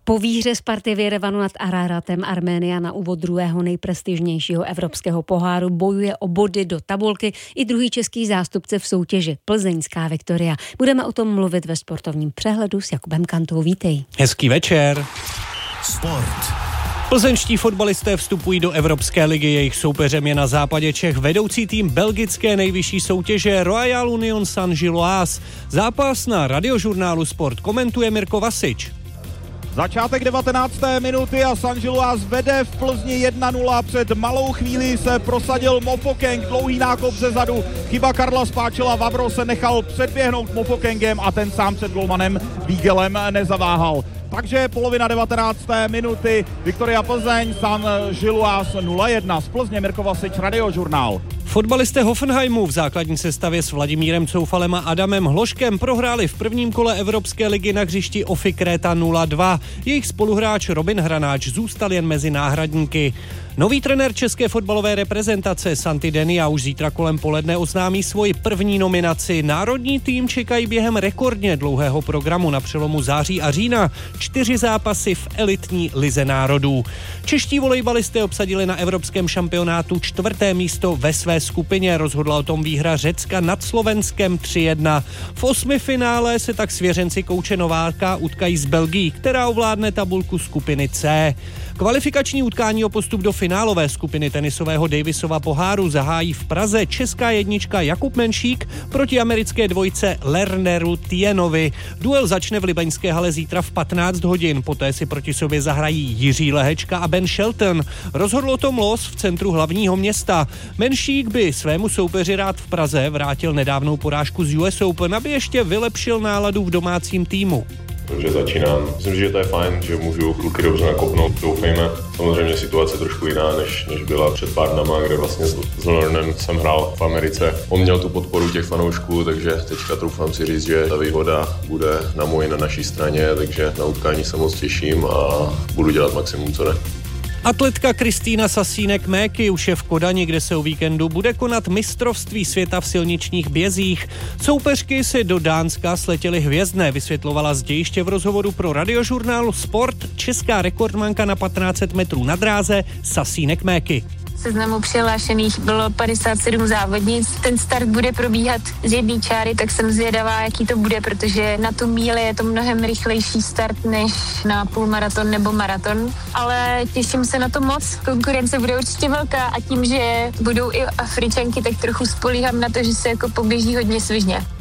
Po výhře Sparty v Jerevanu nad Araratem Arménia na úvod druhého nejprestižnějšího evropského poháru bojuje o body do tabulky i druhý český zástupce v soutěži plzeňská Viktoria. Budeme o tom mluvit ve sportovním přehledu s Jakubem Kantou. Vítej. Hezký večer. Sport. Plzeňští fotbalisté vstupují do Evropské ligy, jejich soupeřem je na západě Čech vedoucí tým belgické nejvyšší soutěže Royal Union Saint-Gilloise. Zápas na Radiožurnálu Sport komentuje Mirko Vasič. Začátek 19. minuty a Saint-Gilloise vede v Plzni 1-0. Před malou chvílí se prosadil Mofokeng, dlouhý nákop ze zadu. Chyba Karla Spáčela, Vavro se nechal předběhnout Mofokengem a ten sám před golmanem Vígelem nezaváhal. Takže polovina 19. minuty, Viktoria Plzeň, Saint-Gilloise 0-1. Z Plzně Mirko Vasič, Radiožurnál. Fotbalisté Hoffenheimu v základní sestavě s Vladimírem Coufalem a Adamem Hloškem prohráli v prvním kole Evropské ligy na hřišti OFI Kréta 0-2. Jejich spoluhráč Robin Hranáč zůstal jen mezi náhradníky. Nový trenér české fotbalové reprezentace Santi Denia už zítra kolem poledne oznámí svoji první nominaci. Národní tým čekají během rekordně dlouhého programu na přelomu září a října 4 zápasy v elitní lize národů. Čeští volejbalisté obsadili na evropském šampionátu 4. místo ve své skupině. Rozhodla o tom výhra Řecka nad Slovenskem 3-1. V 8. finále se tak svěřenci kouče Nováka utkají s Belgií, která ovládne tabulku skupiny C. Kvalifikační utkání o postup do finálové skupiny tenisového Davisova poháru zahájí v Praze česká jednička Jakub Menšík proti americké dvojce Lerneru Tienovi. Duel začne v libeňské hale zítra v 15 hodin, poté si proti sobě zahrají Jiří Lehečka a Ben Shelton. Rozhodl o tom los v centru hlavního města. Menšík by svému soupeři rád v Praze vrátil nedávnou porážku z US Open, aby ještě vylepšil náladu v domácím týmu. Takže začínám. Myslím, že to je fajn, že můžu kluky dobře nakopnout, doufejme. Samozřejmě situace je trošku jiná, než byla před pár dnama, kde vlastně s Lernem jsem hrál v Americe. On měl tu podporu těch fanoušků, takže teďka troufám si říct, že ta výhoda bude na naší straně, takže na utkání se moc těším a budu dělat maximum, co jde. Atletka Kristýna Sasínek-Méky už je v Kodani, kde se o víkendu bude konat mistrovství světa v silničních bězích. Soupeřky si do Dánska sletěly hvězdné, vysvětlovala z dějiště v rozhovoru pro Radiožurnál Sport česká rekordmanka na 1500 metrů na dráze Sasínek-Méky. Seznamu přihlášených bylo 57 závodnic. Ten start bude probíhat z jedné čáry, tak jsem zvědavá, jaký to bude, protože na tu míli je to mnohem rychlejší start než na půlmaraton nebo maraton. Ale těším se na to moc. Konkurence bude určitě velká a tím, že budou i Afričanky, tak trochu spolíhám na to, že se jako poběží hodně svižně.